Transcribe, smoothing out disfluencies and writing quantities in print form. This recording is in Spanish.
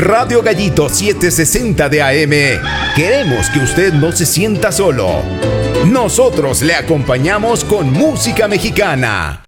Radio Gallito 760 de AM. Queremos que usted no se sienta solo. Nosotros le acompañamos con música mexicana.